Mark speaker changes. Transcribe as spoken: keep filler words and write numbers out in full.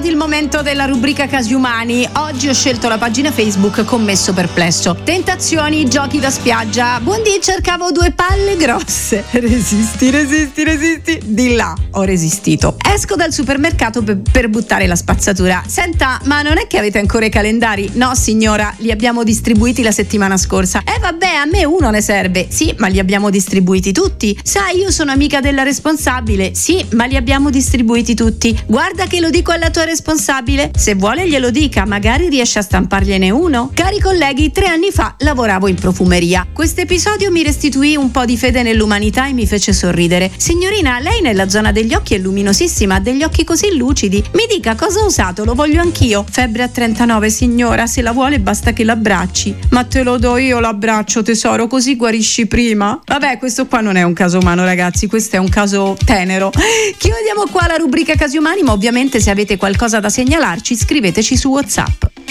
Speaker 1: arrivato il momento della rubrica Casi Umani. Oggi ho scelto la pagina Facebook Commesso Perplesso. Tentazioni, giochi da spiaggia. Buondì, cercavo due palle grosse. Resisti, resisti, resisti. Di là ho resistito. Esco dal supermercato per, per buttare la spazzatura. Senta, ma non è che avete ancora i calendari? No signora, li abbiamo distribuiti la settimana scorsa. Eh vabbè, a me uno ne serve. Sì, ma li abbiamo distribuiti tutti. Sai, io sono amica della responsabile. Sì, ma li abbiamo distribuiti tutti. Guarda che lo dico alla tua responsabile. Se vuole glielo dica, magari riesce a stampargliene uno. Cari colleghi, tre anni fa lavoravo in profumeria. Questo episodio mi restituì un po' di fede nell'umanità e mi fece sorridere. Signorina, lei nella zona degli occhi è luminosissima, ha degli occhi così lucidi. Mi dica cosa ha usato, lo voglio anch'io. Febbre a trentanove signora, se la vuole basta che l'abbracci. Ma te lo do io l'abbraccio tesoro, così guarisci prima. Vabbè, questo qua non è un caso umano ragazzi, questo è un caso tenero. Chiudiamo qua la rubrica Casi Umani, ma ovviamente se avete qualcosa da segnalarci scriveteci su WhatsApp.